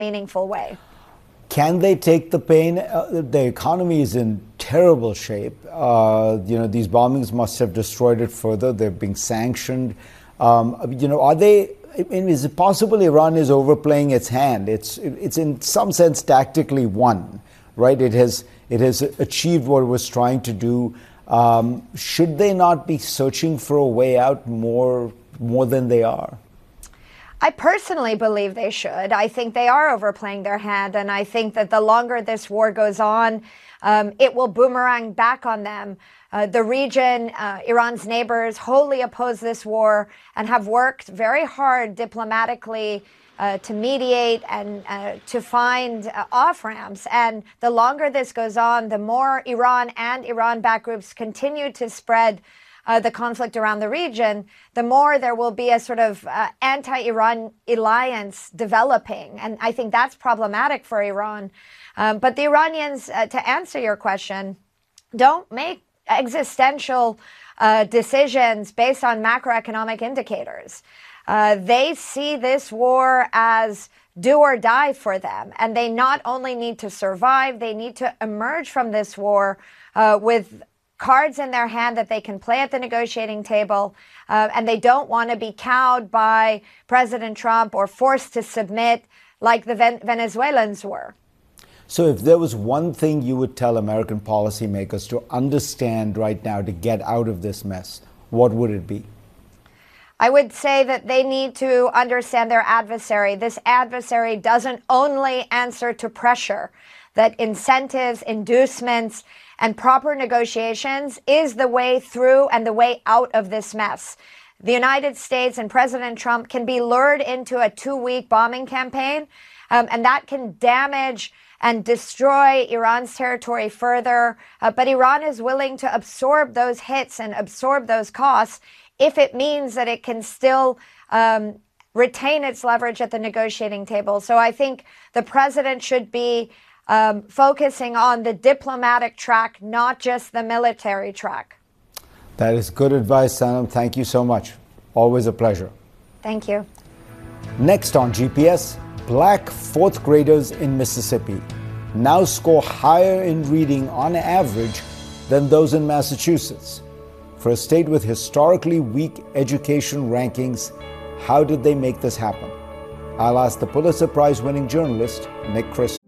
meaningful way. Can they take the pain? The economy is in terrible shape. These bombings must have destroyed it further. They're being sanctioned. Are they? Is it possible Iran is overplaying its hand? It's in some sense tactically won, right? It has achieved what it was trying to do. Should they not be searching for a way out more than they are? I personally believe they should. I think they are overplaying their hand, and I think that the longer this war goes on, it will boomerang back on them. The region, Iran's neighbors, wholly oppose this war and have worked very hard diplomatically to mediate and to find off-ramps. And the longer this goes on, the more Iran and Iran-backed groups continue to spread the conflict around the region, the more there will be a sort of anti-Iran alliance developing. And I think that's problematic for Iran. But the Iranians, to answer your question, don't make existential decisions based on macroeconomic indicators. They see this war as do or die for them. And they not only need to survive, they need to emerge from this war with cards in their hand that they can play at the negotiating table, and they don't want to be cowed by President Trump or forced to submit like the Venezuelans were. So if there was one thing you would tell American policymakers to understand right now to get out of this mess, what would it be? I would say that they need to understand their adversary. This adversary doesn't only answer to pressure, that incentives, inducements, and proper negotiations is the way through and the way out of this mess. The United States and President Trump can be lured into a 2-week bombing campaign, and that can damage and destroy Iran's territory further. But Iran is willing to absorb those hits and absorb those costs if it means that it can still retain its leverage at the negotiating table. So I think the president should be focusing on the diplomatic track, not just the military track. That is good advice, Sanam. Thank you so much. Always a pleasure. Thank you. Next on GPS, black fourth graders in Mississippi now score higher in reading on average than those in Massachusetts. For a state with historically weak education rankings, how did they make this happen? I'll ask the Pulitzer Prize-winning journalist, Nick Christie.